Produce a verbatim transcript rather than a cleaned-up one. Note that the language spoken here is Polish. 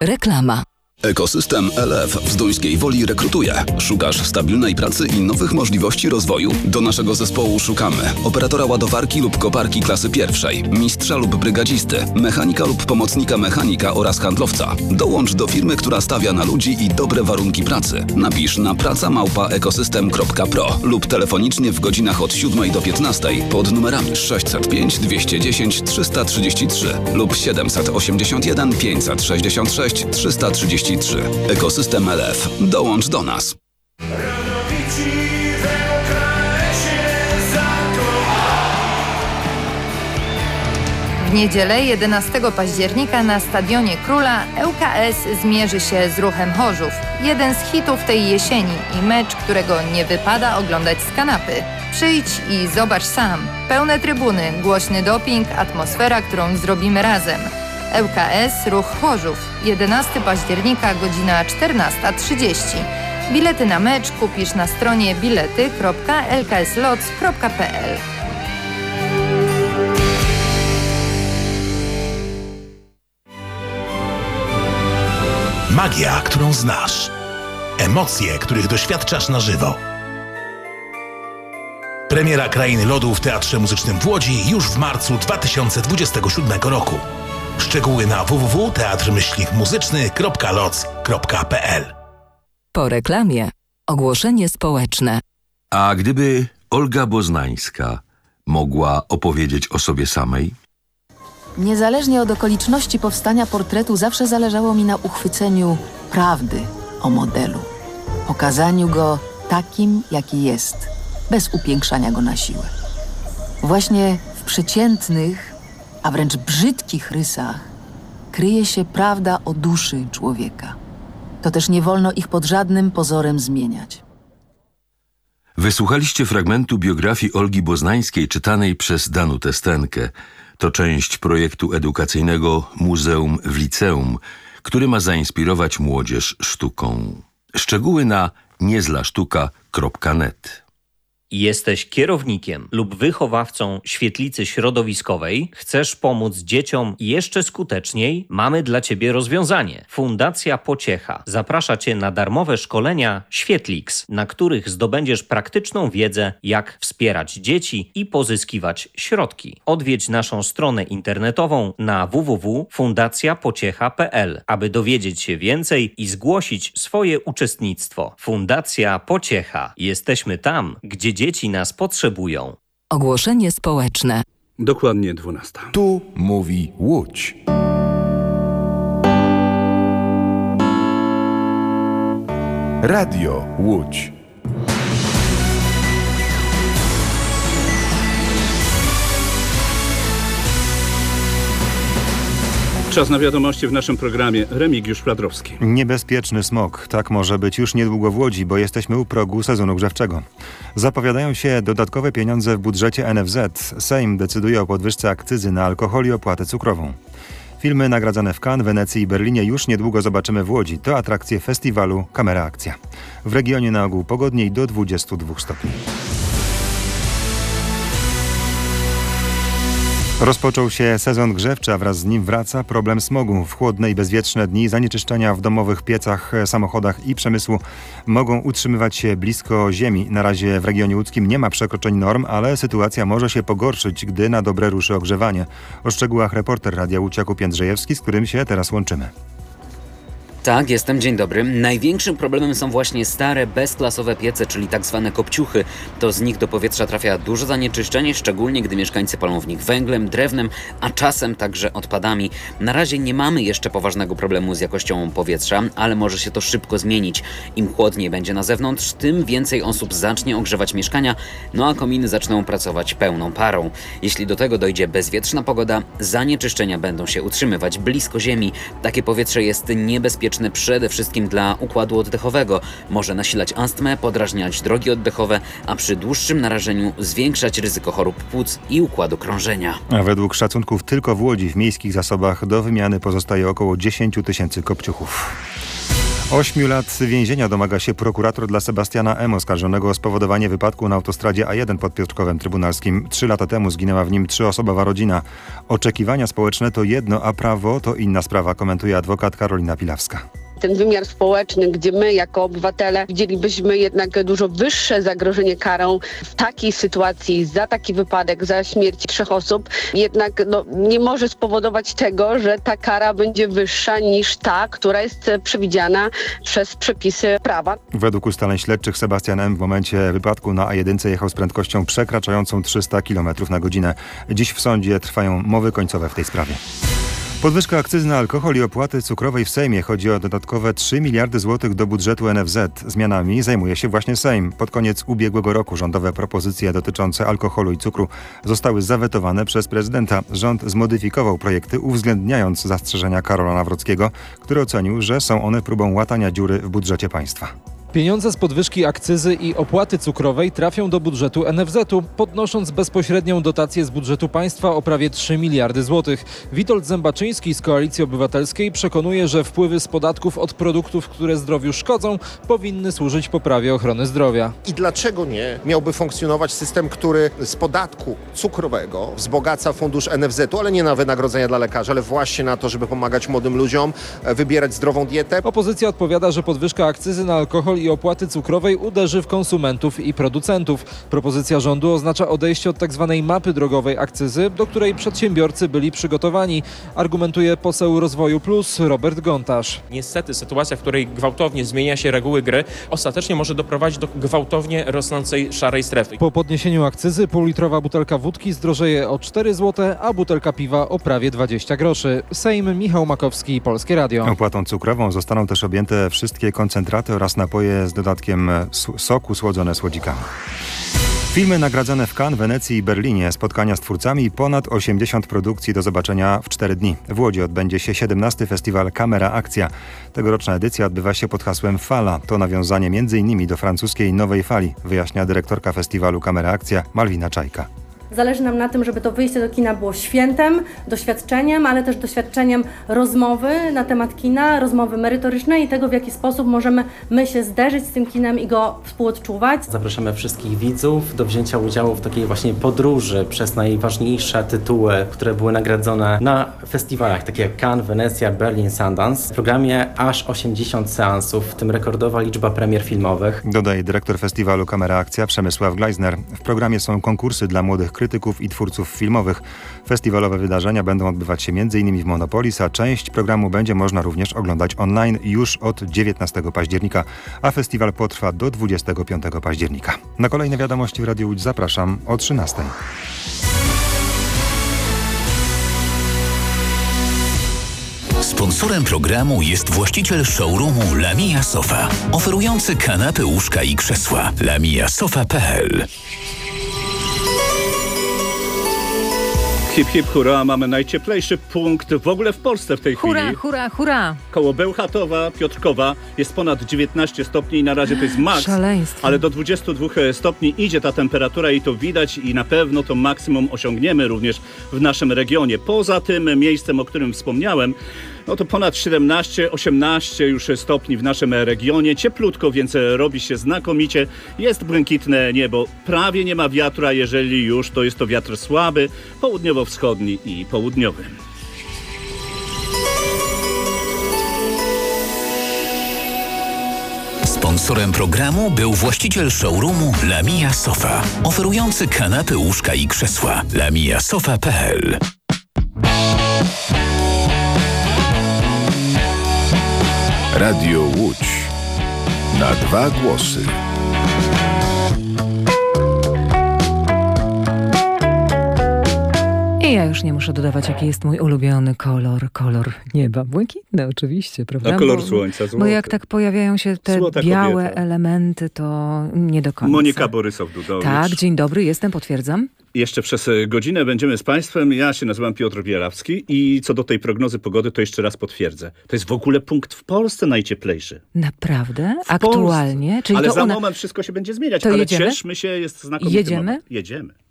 Reklama. Ekosystem L F w Zduńskiej Woli rekrutuje. Szukasz stabilnej pracy i nowych możliwości rozwoju? Do naszego zespołu szukamy operatora ładowarki lub koparki klasy pierwszej, mistrza lub brygadzisty, mechanika lub pomocnika mechanika oraz handlowca. Dołącz do firmy, która stawia na ludzi i dobre warunki pracy. Napisz na praca małpa ekosystem kropka pro lub telefonicznie w godzinach od siódmej do piętnastej pod numerami sześćset pięć dwieście dziesięć trzysta trzydzieści trzy lub siedemset osiemdziesiąt jeden pięćset sześćdziesiąt sześć trzysta trzydzieści trzy. Ekosystem L F. Dołącz do nas. W niedzielę jedenastego października na Stadionie Króla L K S zmierzy się z Ruchem Chorzów. Jeden z hitów tej jesieni i mecz, którego nie wypada oglądać z kanapy. Przyjdź i zobacz sam. Pełne trybuny, głośny doping, atmosfera, którą zrobimy razem. L K S Ruch Chorzów. jedenastego października, godzina czternasta trzydzieści. Bilety na mecz kupisz na stronie bilety kropka l k s lots kropka p l. Magia, którą znasz. Emocje, których doświadczasz na żywo. Premiera Krainy Lodu w Teatrze Muzycznym w Łodzi już w marcu dwa tysiące dwudziestego siódmego roku. Szczegóły na w w w kropka teatr myślnik muzyczny kropka loc kropka p l. Po reklamie ogłoszenie społeczne. A gdyby Olga Boznańska mogła opowiedzieć o sobie samej? Niezależnie od okoliczności powstania portretu zawsze zależało mi na uchwyceniu prawdy o modelu. Pokazaniu go takim, jaki jest, bez upiększania go na siłę. Właśnie w przeciętnych, a wręcz brzydkich rysach kryje się prawda o duszy człowieka. To też nie wolno ich pod żadnym pozorem zmieniać. Wysłuchaliście fragmentu biografii Olgi Boznańskiej czytanej przez Danutę Stenkę. To część projektu edukacyjnego Muzeum w Liceum, który ma zainspirować młodzież sztuką. Szczegóły na niezlasztuka kropka net. Jesteś kierownikiem lub wychowawcą świetlicy środowiskowej? Chcesz pomóc dzieciom jeszcze skuteczniej? Mamy dla Ciebie rozwiązanie. Fundacja Pociecha zaprasza Cię na darmowe szkolenia Świetlix, na których zdobędziesz praktyczną wiedzę, jak wspierać dzieci i pozyskiwać środki. Odwiedź naszą stronę internetową na w w w kropka fundacja pociecha kropka p l, aby dowiedzieć się więcej i zgłosić swoje uczestnictwo. Fundacja Pociecha. Jesteśmy tam, gdzie dzieci nas potrzebują. Ogłoszenie społeczne. Dokładnie dwunasta. Tu mówi Łódź. Radio Łódź. Czas na wiadomości w naszym programie. Remigiusz Fladrowski. Niebezpieczny smog. Tak może być już niedługo w Łodzi, bo jesteśmy u progu sezonu grzewczego. Zapowiadają się dodatkowe pieniądze w budżecie N F Z. Sejm decyduje o podwyżce akcyzy na alkohol i opłatę cukrową. Filmy nagradzane w Cannes, Wenecji i Berlinie już niedługo zobaczymy w Łodzi. To atrakcje festiwalu Kamera Akcja. W regionie na ogół pogodniej do dwudziestu dwóch stopni. Rozpoczął się sezon grzewczy, a wraz z nim wraca problem smogu. W chłodne i bezwietrzne dni zanieczyszczenia w domowych piecach, samochodach i przemysłu mogą utrzymywać się blisko ziemi. Na razie w regionie łódzkim nie ma przekroczeń norm, ale sytuacja może się pogorszyć, gdy na dobre ruszy ogrzewanie. O szczegółach reporter Radia Łódź Jakub Jędrzejewski, z którym się teraz łączymy. Tak, jestem, dzień dobry. Największym problemem są właśnie stare, bezklasowe piece, czyli tak zwane kopciuchy. To z nich do powietrza trafia dużo zanieczyszczenie, szczególnie gdy mieszkańcy palą w nich węglem, drewnem, a czasem także odpadami. Na razie nie mamy jeszcze poważnego problemu z jakością powietrza, ale może się to szybko zmienić. Im chłodniej będzie na zewnątrz, tym więcej osób zacznie ogrzewać mieszkania, no a kominy zaczną pracować pełną parą. Jeśli do tego dojdzie bezwietrzna pogoda, zanieczyszczenia będą się utrzymywać blisko ziemi. Takie powietrze jest niebezpieczne przede wszystkim dla układu oddechowego. Może nasilać astmę, podrażniać drogi oddechowe, a przy dłuższym narażeniu zwiększać ryzyko chorób płuc i układu krążenia. A według szacunków tylko w Łodzi w miejskich zasobach do wymiany pozostaje około dziesięć tysięcy kopciuchów. Ośmiu lat więzienia domaga się prokurator dla Sebastiana M., oskarżonego o spowodowanie wypadku na autostradzie A jeden pod Piotrkowem Trybunalskim. Trzy lata temu zginęła w nim trzyosobowa rodzina. Oczekiwania społeczne to jedno, a prawo to inna sprawa, komentuje adwokat Karolina Pilawska. Ten wymiar społeczny, gdzie my jako obywatele widzielibyśmy jednak dużo wyższe zagrożenie karą w takiej sytuacji za taki wypadek, za śmierć trzech osób, jednak no, nie może spowodować tego, że ta kara będzie wyższa niż ta, która jest przewidziana przez przepisy prawa. Według ustaleń śledczych Sebastian M. w momencie wypadku na A jeden jechał z prędkością przekraczającą trzysta kilometrów na godzinę. Dziś w sądzie trwają mowy końcowe w tej sprawie. Podwyżka akcyzy na alkohol i opłaty cukrowej w Sejmie. Chodzi o dodatkowe trzy miliardy złotych do budżetu N F Z. Zmianami zajmuje się właśnie Sejm. Pod koniec ubiegłego roku rządowe propozycje dotyczące alkoholu i cukru zostały zawetowane przez prezydenta. Rząd zmodyfikował projekty, uwzględniając zastrzeżenia Karola Nawrockiego, który ocenił, że są one próbą łatania dziury w budżecie państwa. Pieniądze z podwyżki akcyzy i opłaty cukrowej trafią do budżetu N F Z-u, podnosząc bezpośrednią dotację z budżetu państwa o prawie trzy miliardy złotych. Witold Zębaczyński z Koalicji Obywatelskiej przekonuje, że wpływy z podatków od produktów, które zdrowiu szkodzą, powinny służyć poprawie ochrony zdrowia. I dlaczego nie miałby funkcjonować system, który z podatku cukrowego wzbogaca fundusz N F Z-u, ale nie na wynagrodzenia dla lekarzy, ale właśnie na to, żeby pomagać młodym ludziom wybierać zdrową dietę. Opozycja odpowiada, że podwyżka akcyzy na alkohol i opłaty cukrowej uderzy w konsumentów i producentów. Propozycja rządu oznacza odejście od tzw. mapy drogowej akcyzy, do której przedsiębiorcy byli przygotowani, argumentuje poseł Rozwoju Plus Robert Gontarz. Niestety sytuacja, w której gwałtownie zmienia się reguły gry, ostatecznie może doprowadzić do gwałtownie rosnącej szarej strefy. Po podniesieniu akcyzy półlitrowa butelka wódki zdrożeje o cztery złote, a butelka piwa o prawie dwadzieścia groszy. Sejm, Michał Makowski, Polskie Radio. Opłatą cukrową zostaną też objęte wszystkie koncentraty oraz napoje z dodatkiem soku słodzone słodzikami. Filmy nagradzane w Cannes, Wenecji i Berlinie, spotkania z twórcami i ponad osiemdziesiąt produkcji do zobaczenia w cztery dni. W Łodzi odbędzie się siedemnasty festiwal Kamera Akcja. Tegoroczna edycja odbywa się pod hasłem Fala. To nawiązanie między innymi do francuskiej Nowej Fali, wyjaśnia dyrektorka festiwalu Kamera Akcja Malwina Czajka. Zależy nam na tym, żeby to wyjście do kina było świętem, doświadczeniem, ale też doświadczeniem rozmowy na temat kina, rozmowy merytorycznej i tego, w jaki sposób możemy my się zderzyć z tym kinem i go współodczuwać. Zapraszamy wszystkich widzów do wzięcia udziału w takiej właśnie podróży przez najważniejsze tytuły, które były nagradzone na festiwalach, takie jak Cannes, Wenecja, Berlin, Sundance. W programie aż osiemdziesiąt seansów, w tym rekordowa liczba premier filmowych. Dodaje dyrektor festiwalu Kamera Akcja Przemysław Gleisner. W programie są konkursy dla młodych krytyków i twórców filmowych. Festiwalowe wydarzenia będą odbywać się między innymi w Monopolis, a część programu będzie można również oglądać online już od dziewiętnastego października, a festiwal potrwa do dwudziestego piątego października. Na kolejne wiadomości w Radiu Łódź zapraszam o trzynastej. Sponsorem programu jest właściciel showroomu Lamia Sofa, oferujący kanapy, łóżka i krzesła. lamia sofa kropka p l. Hip, hip, hurra, mamy najcieplejszy punkt w ogóle w Polsce w tej Hurra, chwili. hurra, hurra. Koło Bełchatowa, Piotrkowa jest ponad dziewiętnaście stopni i na razie to jest maks. Szaleństwo. Ale do dwudziestu dwóch stopni idzie ta temperatura i to widać i na pewno to maksimum osiągniemy również w naszym regionie. Poza tym miejscem, o którym wspomniałem, no to ponad siedemnaście osiemnaście już stopni w naszym regionie. Cieplutko, więc robi się znakomicie. Jest błękitne niebo. Prawie nie ma wiatru, a jeżeli już, to jest to wiatr słaby, południowo-wschodni i południowy. Sponsorem programu był właściciel showroomu Lamia Sofa, oferujący kanapy, łóżka i krzesła. lamia sofa kropka p l. Radio Łódź. Na dwa głosy. I ja już nie muszę dodawać, jaki jest mój ulubiony kolor. Kolor nieba. Błękitny oczywiście, prawda? A kolor bo, słońca, złoty. Bo jak tak pojawiają się te Złota białe kobieta. elementy, to nie do końca. Monika Borysow-Dudowicz. Tak, dzień dobry, jestem, potwierdzam. Jeszcze przez godzinę będziemy z Państwem. Ja się nazywam Piotr Bierawski i co do tej prognozy pogody, to jeszcze raz potwierdzę. To jest w ogóle punkt w Polsce najcieplejszy. Naprawdę? W Aktualnie? Polsce. Czyli ale to za ona... moment wszystko się będzie zmieniać. To ale jedziemy? cieszmy się, jest znakomity Jedziemy? moment. Jedziemy.